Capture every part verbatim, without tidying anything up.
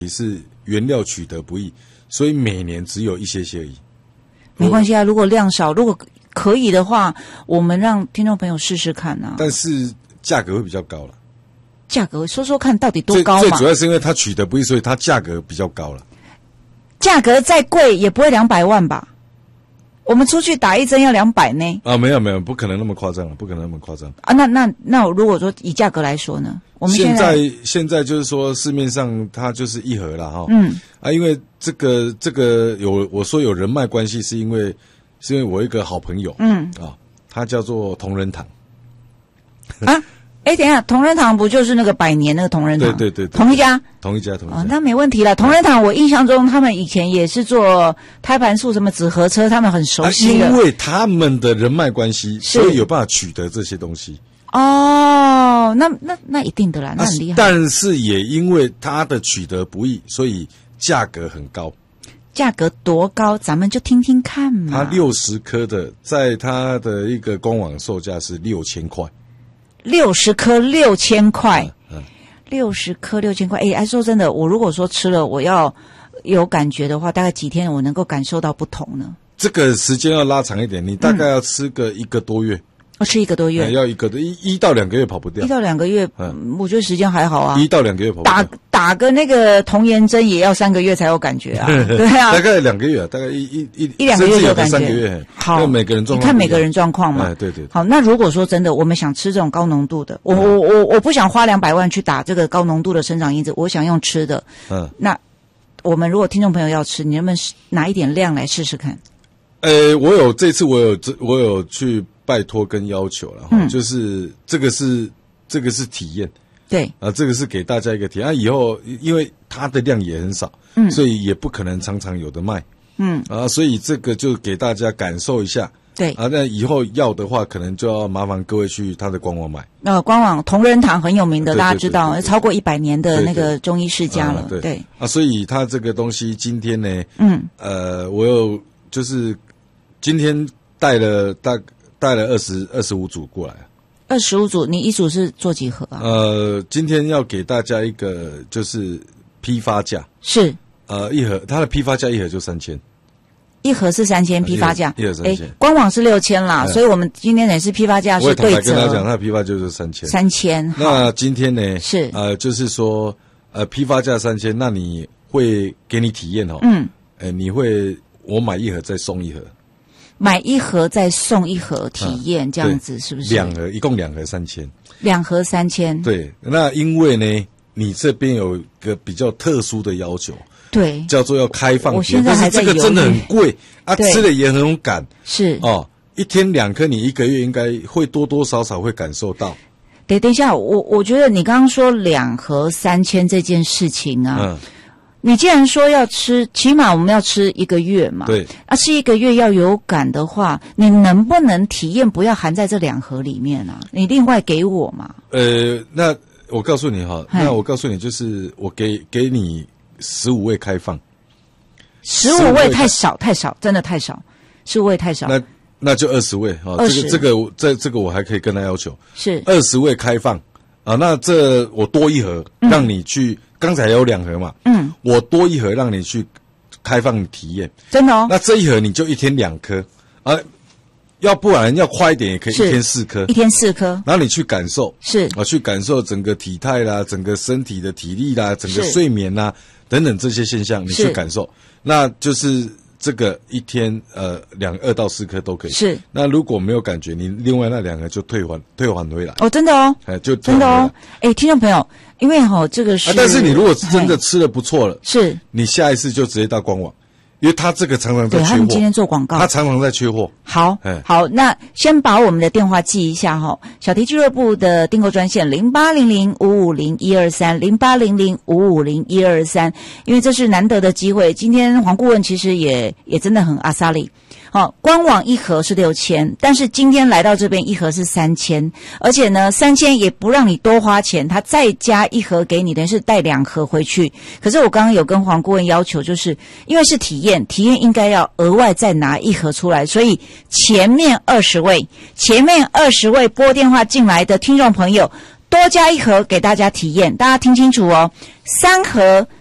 是原料取得不易，所以每年只有一些些而已。 没关系啊，如果量少，如果可以的话，我们让听众朋友试试看啊。 但是价格会比较高了。 价格说说看到底多高嘛？ 最最主要是因为它取得不易，所以它价格比较高了。 价格再贵也不会两百万吧？我们出去打一针要两百呢？ 啊，没有没有，不可能那么夸张了，不可能那么夸张啊！那那那，如果说以价格来说呢？我们现在在现在就是说市面上它就是一盒了哈。 嗯啊，因为这个这个有我说有人脉关系，是因为是因为我一个好朋友， 嗯啊，他叫做同仁堂啊。哎，等一下，同仁堂不就是那个百年那个同仁堂？ 对对 对, 对， 同一家， 同一家，同一家。 哦，那没问题了。同仁堂，我印象中他们以前也是做胎盘素、什么纸盒车，他们很熟悉的。 啊、因为他们的人脉关系，所以有办法取得这些东西。 哦，那那那一定的啦，那很厉害。 啊、但是也因为它的取得不易，所以价格很高。 价格多高？咱们就听听看嘛。 它六十颗的，在它的一个官网售价是六千块。 六十颗六千块， 嗯， 六十颗六千块。哎，哎，说真的，我如果说吃了，我要有感觉的话，大概几天我能够感受到不同呢？ 这个时间要拉长一点，你大概要吃个一个多月。 嗯我、哦、吃一个多月， 嗯、要一个一一到两个月跑不掉， 一到两个月，嗯，我觉得时间还好啊。 一到两个月跑不掉， 打打个那个童颜针也要三个月才有感觉啊，对啊， 大概两个月，大概一一一一两个月就有感觉， 三个月， 好， 每个人状况， 你看每个人状况嘛， 哎，对 对, 对。 好，那如果说真的，我们想吃这种高浓度的，我、嗯、我我我不想花两百万去打这个高浓度的生长因子，我想用吃的，嗯，那我们如果听众朋友要吃，你能不能拿一点量来试试看？ 呃，我有这次我有我有去拜托跟要求了，嗯，就是这个是这个是体验， 对啊，这个是给大家一个体验。啊、以后因为它的量也很少，嗯，所以也不可能常常有的卖，嗯，啊，所以这个就给大家感受一下， 对啊，那以后要的话，可能就要麻烦各位去他的官网买。 呃，官网同仁堂很有名的， 对对对对对， 大家知道，超过一百年的那个中医世家了， 对 对, 对, 对啊，所以他这个东西今天呢， 嗯， 呃，我有就是今天带了大带了二十二十五组过来。 二十五组，你一组是做几盒啊？ 呃，今天要给大家一个就是批发价， 是呃一盒，它的批发价一盒就三千， 一盒是三千，批发价一盒三千， 官网是六千啦，所以我们今天也是批发价是对折。 我也坦白跟他讲，他的批发就是三千， 三千。 那今天呢是呃，就是说呃批发价三千，那你会给你体验哦， 嗯， 呃，你会我买一盒再送一盒。 买一盒再送一盒体验、嗯、这样子是不是？ 两盒，一共两盒三千。两盒三千。 对，那因为呢，你这边有一个比较特殊的要求， 对， 叫做要开放。 我现在还在犹豫。 但是这个真的很贵啊，吃的也很有感。 是哦，一天两颗，你一个月应该会多多少少会感受到。 等等一下，我我觉得你刚刚说两盒三千这件事情啊。嗯，你既然说要吃，起码我们要吃一个月嘛。 对。 啊，吃一个月要有感的话，你能不能体验不要含在这两盒里面啊？你另外给我嘛？ 呃，那我告诉你哈，那我告诉你，就是我给给你十五位开放。 十五位太少，太少，真的太少，十五位太少。 那那就二十位哈，这个这个这这个我还可以跟他要求是二十位开放啊。那这我多一盒，让你去。嗯，刚才有两盒嘛，嗯，我多一盒让你去开放体验， 真的哦。 那这一盒你就一天两颗，啊，要不然要快一点也可以一天四颗， 一天四颗， 然后你去感受， 是啊，去感受整个体态啦，整个身体的体力啦，整个睡眠啦等等这些现象，你去感受，那就是这个一天呃两二到四颗都可以。 是， 那如果没有感觉，你另外那两个就退还退还回来。 哦，真的哦， 哎，就真的哦，哎，听众朋友。因为哈、哦，这个是、 啊，但是你如果是真的吃的不错了， 是， 你下一次就直接到官网，因为他这个常常在缺货。 对，他们今天做广告， 他常常在缺货。 好，好，那先把我们的电话记一下哈，小提俱乐部的订购专线零八零零五五零一二三零八零零五五零一二三，因为这是难得的机会。今天黄顾问其实也也真的很阿萨里。好，官网一盒是六千，但是今天来到这边一盒是三千，而且呢，三千也不让你多花钱，他再加一盒给你，等于是带两盒回去。可是我刚刚有跟黄顾问要求，就是因为是体验，体验应该要额外再拿一盒出来，所以前面二十位，前面二十位拨电话进来的听众朋友，多加一盒给大家体验，大家听清楚哦，三盒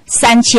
三千。